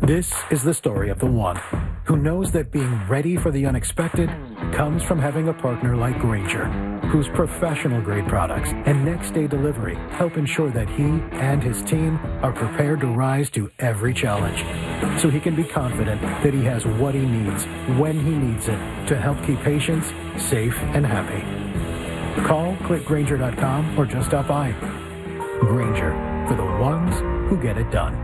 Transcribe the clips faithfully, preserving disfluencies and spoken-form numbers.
This is the story of the one who knows that being ready for the unexpected comes from having a partner like Grainger, whose professional-grade products and next-day delivery help ensure that he and his team are prepared to rise to every challenge, so he can be confident that he has what he needs when he needs it to help keep patients safe and happy. Call, click Grainger dot com, or just stop by. Grainger, for the ones who get it done.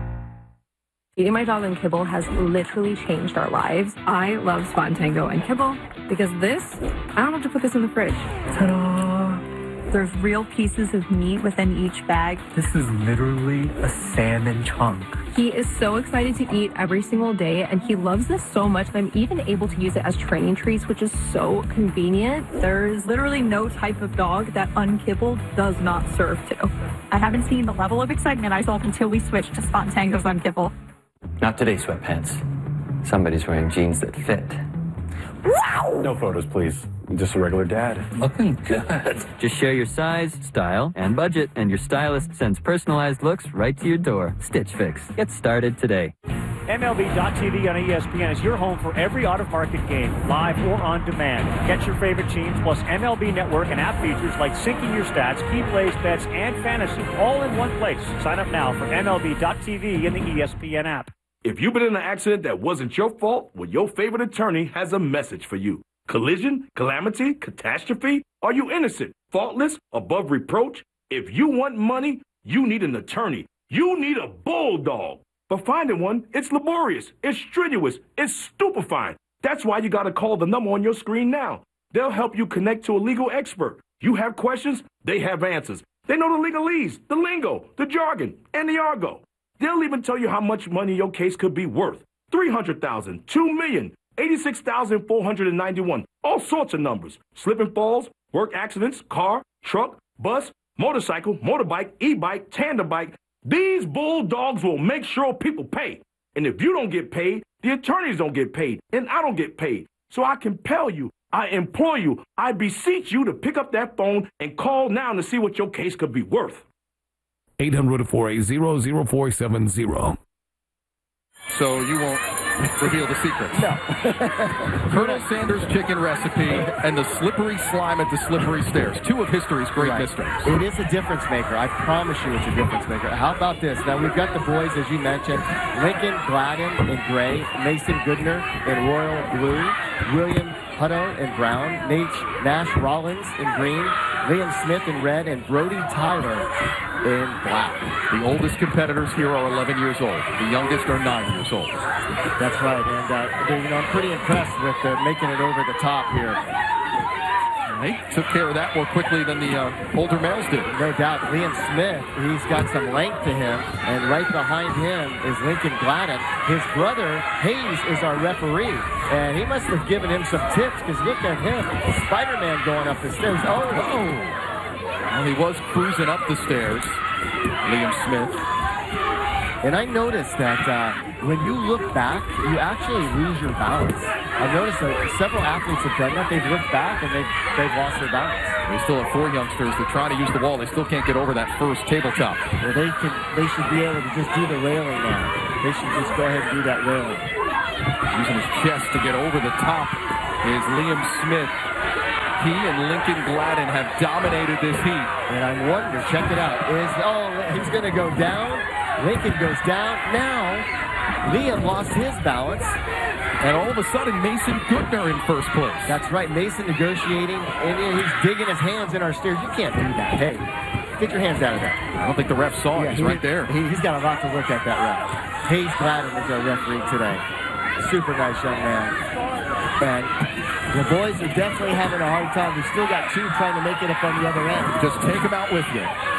Eating my dog on kibble has literally changed our lives. I love Swan Tango and kibble because this, I don't have to put this in the fridge. Ta-da! There's real pieces of meat within each bag. This is literally a salmon chunk. He is so excited to eat every single day, and he loves this so much that I'm even able to use it as training treats, which is so convenient. There's literally no type of dog that unkibbled does not serve to. I haven't seen the level of excitement I felt until we switched to Spot Tango's Unkibble. Not today, sweatpants. Somebody's wearing jeans that fit. Wow! No photos, please. I'm just a regular dad. Looking good. Just share your size, style, and budget, and your stylist sends personalized looks right to your door. Stitch Fix. Get started today. M L B dot T V on E S P N is your home for every out-of-market game, live or on demand. Get your favorite teams, plus M L B Network and app features like syncing your stats, key plays, bets, and fantasy, all in one place. Sign up now for M L B dot T V in the E S P N app. If you've been in an accident that wasn't your fault, well, your favorite attorney has a message for you. Collision, calamity, catastrophe? Are you innocent, faultless, above reproach? If you want money, you need an attorney. You need a bulldog. But finding one, it's laborious, it's strenuous, it's stupefying. That's why you gotta call the number on your screen now. They'll help you connect to a legal expert. You have questions, they have answers. They know the legalese, the lingo, the jargon, and the argot. They'll even tell you how much money your case could be worth. three hundred thousand dollars, two million dollars, eighty-six thousand four hundred ninety-one, all sorts of numbers. Slip and falls, work accidents, car, truck, bus, motorcycle, motorbike, e-bike, tandem bike. These bulldogs will make sure people pay. And if you don't get paid, the attorneys don't get paid, and I don't get paid. So I compel you, I implore you, I beseech you to pick up that phone and call now to see what your case could be worth. eight hundred, four eight zero, zero four seven zero. So you won't reveal the secrets. No. Colonel Sanders' chicken recipe and the slippery slime at the slippery stairs. Two of history's great right. mysteries. It is a difference maker. I promise you it's a difference maker. How about this? Now, we've got the boys, as you mentioned, Lincoln Gladden in gray, Mason Goodner in royal blue, William Hutto in brown, Nate Nash Rollins in green, Liam Smith in red, and Brody Tyler in black. The oldest competitors here are eleven years old. The youngest are nine years old. That's right, and uh, you know, I'm pretty impressed with uh, making it over the top here. They took care of that more quickly than the uh, older males did. No doubt. Liam Smith, he's got some length to him, and right behind him is Lincoln Gladden. His brother, Hayes, is our referee, and he must have given him some tips, because look at him, Spider-Man going up the stairs. Oh, oh. Well, he was cruising up the stairs, Liam Smith. And I noticed that uh, when you look back, you actually lose your balance. I've noticed that several athletes have done that. They've looked back and they've, they've lost their balance. We still have four youngsters. They're trying to use the wall. They still can't get over that first tabletop. Well, they can. They should be able to just do the railing now. They should just go ahead and do that railing. Using his chest to get over the top is Liam Smith. He and Lincoln Gladden have dominated this heat. And I wonder, check it out, is, oh, he's going to go down. Lincoln goes down. Now, Liam lost his balance. And all of a sudden, Mason Goodner in first place. That's right, Mason negotiating, and he's digging his hands in our stairs. You can't do that. Hey, get your hands out of that. I don't think the ref saw it. Yeah, he's he, right there. He, he's got a lot to look at, that ref. Hayes Gladden is our referee today. Super nice young man. And the boys are definitely having a hard time. We've still got two trying to make it up on the other end. Just take them out with you.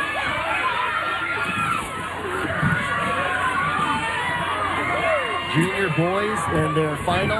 Junior boys in their final.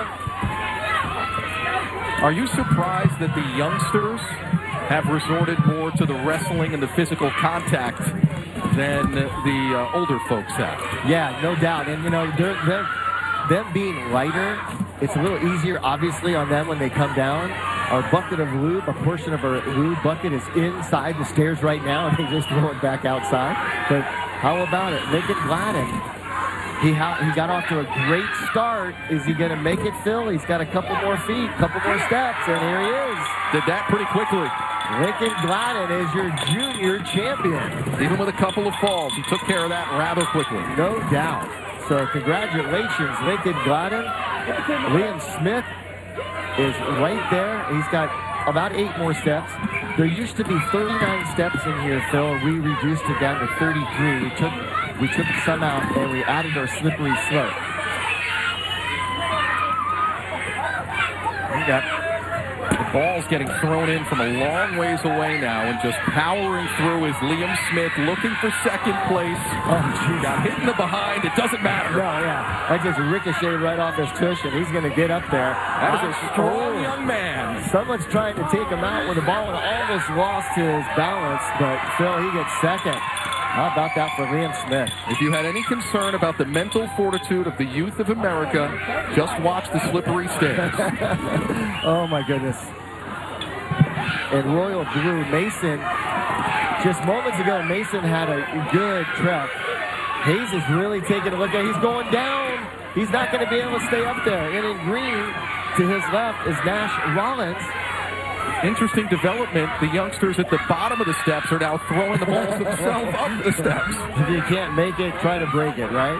Are you surprised that the youngsters have resorted more to the wrestling and the physical contact than the uh, older folks have? Yeah, no doubt. And, you know, they're, they're, them being lighter, it's a little easier, obviously, on them when they come down. Our bucket of lube, a portion of our lube bucket is inside the stairs right now, and they just throw it back outside. But how about it? Lincoln Gladden He, ha- he got off to a great start. Is he going to make it, Phil? He's got a couple more feet, couple more steps, and here he is. Did that pretty quickly. Lincoln Gladden is your junior champion. Even with a couple of falls, he took care of that rather quickly. No doubt. So congratulations, Lincoln Gladden. Liam Smith is right there. He's got about eight more steps. There used to be thirty-nine steps in here, Phil. We reduced it down to thirty-three. We took we took some out and we added our slippery slope. We got the ball's getting thrown in from a long ways away now, and just powering through is Liam Smith looking for second place. Oh, geez. Got hit in the behind. It doesn't matter. No, yeah. That just ricocheted right off his tush, and he's going to get up there. That is a strong young man. Someone's trying to take him out with the ball and almost lost his balance, but Phil, he gets second. How about that for Liam Smith? If you had any concern about the mental fortitude of the youth of America, just watch the slippery stairs. Oh, my goodness. And Royal Blue, Mason, just moments ago, Mason had a good trek. Hayes is really taking a look at it. He's going down. He's not going to be able to stay up there. And in green, to his left, is Nash Rollins. Interesting development. The youngsters at the bottom of the steps are now throwing the balls themselves up the steps. If you can't make it, try to break it, right?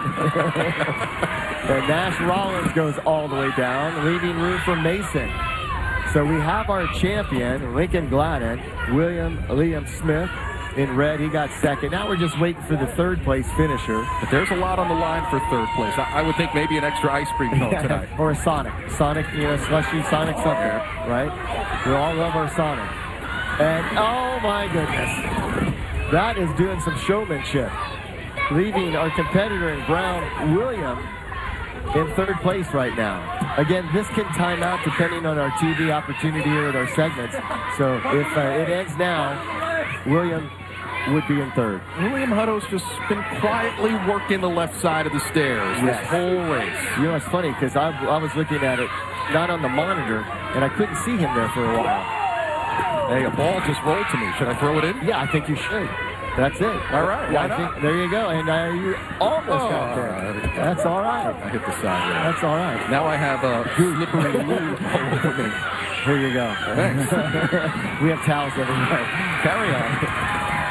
And Nash Rollins goes all the way down, leaving room for Mason. So we have our champion, Lincoln Gladden, William Liam Smith. In red, he got second. Now we're just waiting for the third place finisher. But there's a lot on the line for third place. I, I would think maybe an extra ice cream cone tonight. Or a Sonic. Sonic, you know, slushy Sonic something, right? We all love our Sonic. And, oh my goodness. That is doing some showmanship. Leaving our competitor in brown, William, in third place right now. Again, this can time out depending on our T V opportunity here at our segments. So if uh, it ends now, William would be in third. William Hutto's just been quietly working the left side of the stairs yes. this whole race. You know, it's funny because I, I was looking at it, not on the monitor, and I couldn't see him there for a while. Hey, a ball just rolled to me. Should I throw it in? Yeah, I think you should. That's it. All right. Yeah, Why I not? think, there you go. And uh, you almost oh, got there. That's all right. I hit the side there. That's all right. Now I have a slippery lube all over me. Here you go. Thanks. We have towels everywhere. Carry on.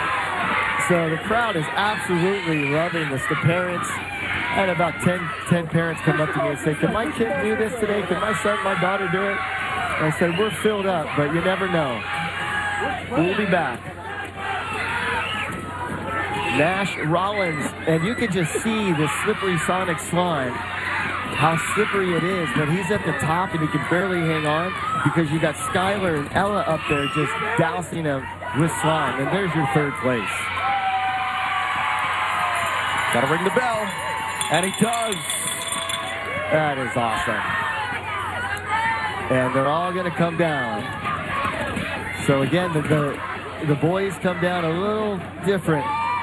So the crowd is absolutely loving this. The parents, I had about ten, ten parents come up to me and say, can my kid do this today? Can my son, my daughter do it? And I said, we're filled up, but you never know. We'll be back. Nash Rollins, and you can just see the slippery Sonic slime, how slippery it is, but he's at the top and he can barely hang on because you got Skylar and Ella up there just dousing him with slime. And there's your third place. Gotta ring the bell. And he does. That is awesome. And they're all going to come down. So again, the, the, the boys come down a little different.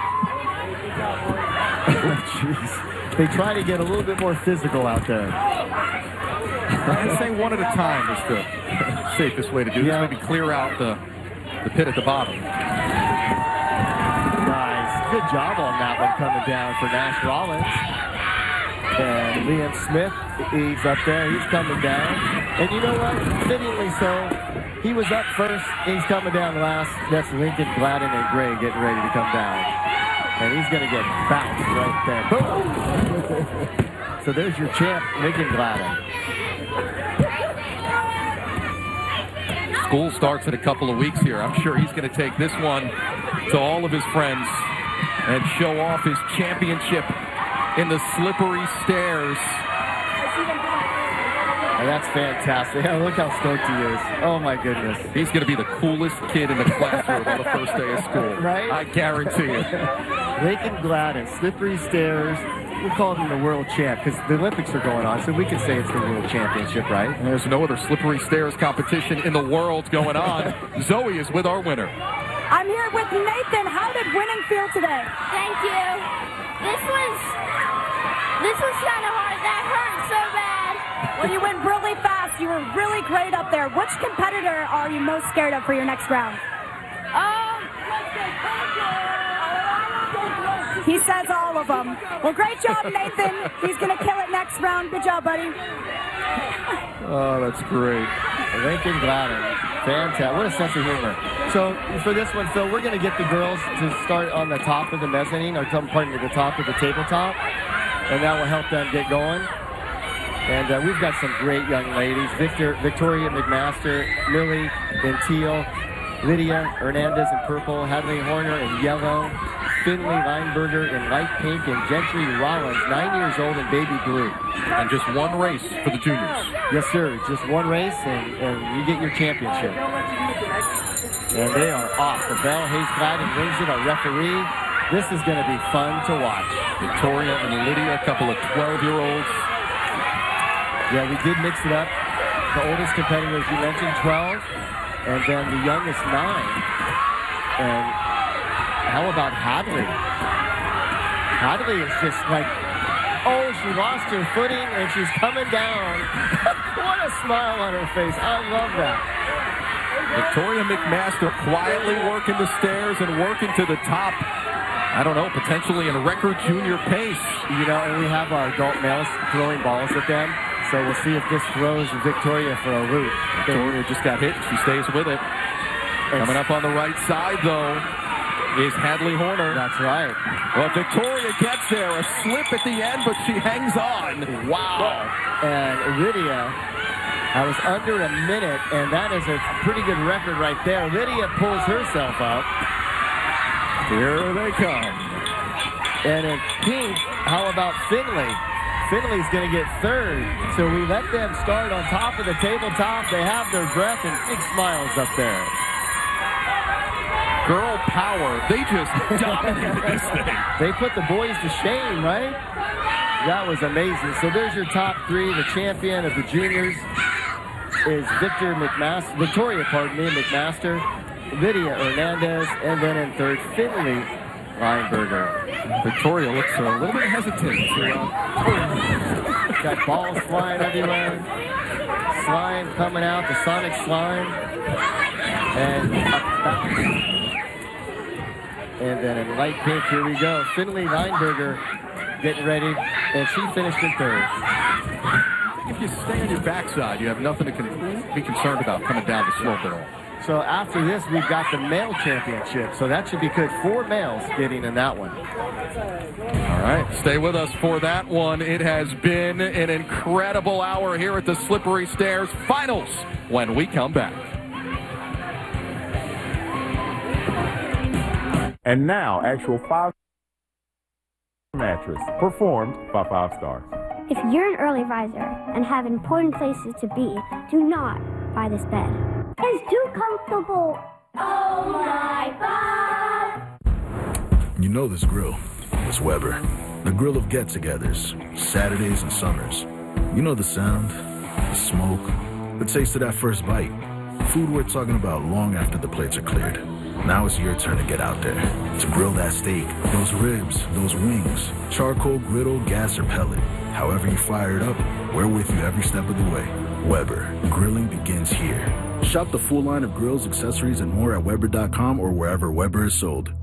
Oh, jeez. They try to get a little bit more physical out there. I'd say one at a time is the safest way to do yeah. this. Maybe clear out the, the pit at the bottom. Nice. Good job on that one coming down for Nash Rollins. And Liam Smith, he's up there. He's coming down. And you know what? Fittingly so, he was up first. He's coming down last. That's Lincoln Gladden and Gray getting ready to come down. And he's going to get bounced right there. Boom! So there's your champ, Lincoln Gladden. School starts in a couple of weeks here. I'm sure he's going to take this one to all of his friends and show off his championship in the slippery stairs. And that's fantastic. Yeah, look how stoked he is. Oh, my goodness. He's going to be the coolest kid in the classroom on the first day of school. Right? I guarantee it. Lincoln Gladden, slippery stairs. We'll call him the world champ because the Olympics are going on, so we can say it's the world championship, right? And there's no other slippery stairs competition in the world going on. Zoe is with our winner. I'm here with Nathan. How did winning feel today? Thank you. This was, this was kind of hard. That hurt so bad. Well, you went really fast. You were really great up there. Which competitor are you most scared of for your next round? Um, He says all of them. Well, great job, Nathan. He's going to kill it next round. Good job, buddy. Oh, that's great. Lincoln Gladden. Fantastic. What a sense of humor. So for this one, Phil, we're going to get the girls to start on the top of the mezzanine, or pardon me, the top of the tabletop, and that will help them get going. And uh, we've got some great young ladies. Victor, Victoria McMaster, Millie in teal, Lydia Hernandez in purple, Hadley Horner in yellow, Finley Lineberger in light pink, and Gentry Rollins, nine years old, in baby blue. And just one race for the juniors. Yes, sir. Just one race, and, and you get your championship. And they are off. The bell, Hayes Gladden rings it, our referee. This is going to be fun to watch. Victoria and Lydia, a couple of twelve-year-olds. Yeah, we did mix it up. The oldest competitor, as you mentioned, twelve, and then the youngest, nine. And how about Hadley? Hadley is just like, oh, she lost her footing, and she's coming down. What a smile on her face. I love that. Victoria McMaster quietly working the stairs and working to the top. I don't know, potentially in record junior pace. You know, and we have our adult males throwing balls at them. So we'll see if this throws Victoria for a loop. Victoria just got hit. She stays with it. Coming up on the right side, though, is Hadley Horner. That's right. Well, Victoria gets there. A slip at the end, but she hangs on. Wow. And Lydia, I was under a minute, and that is a pretty good record right there. Lydia pulls herself up. Here they come. And in pink, how about Finley? Finley's going to get third. So we let them start on top of the tabletop. They have their breath and big smiles up there. Girl power. They just dominated this thing. They put the boys to shame, right? That was amazing. So there's your top three. The champion of the juniors is Victor McMaster, Victoria, pardon me, McMaster, Lydia Hernandez, and then in third, Finley Lineberger. Victoria looks a little bit hesitant. Got balls flying everywhere. Slime coming out, the Sonic slime. And up. And then in light pink, here we go. Finley Lineberger getting ready, and she finished in third. If you stay on your backside, you have nothing to con- be concerned about coming down the slope at all. So after this, we've got the male championship. So that should be good. Four males getting in that one. All right, stay with us for that one. It has been an incredible hour here at the Slippery Stairs Finals when we come back. And now, actual five mattress performed by Five Stars. If you're an early riser and have important places to be, do not buy this bed. It's too comfortable. Oh my God! You know this grill. It's Weber. The grill of get-togethers, Saturdays and summers. You know the sound, the smoke, the taste of that first bite. Food we're talking about long after the plates are cleared. Now it's your turn to get out there, to grill that steak, those ribs, those wings, charcoal, griddle, gas, or pellet. However you fire it up, we're with you every step of the way. Weber, grilling begins here. Shop the full line of grills, accessories, and more at Weber dot com or wherever Weber is sold.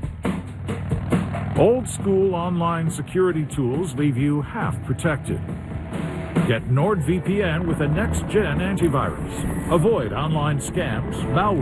Old school online security tools leave you half protected. Get NordVPN with a next-gen antivirus. Avoid online scams, malware,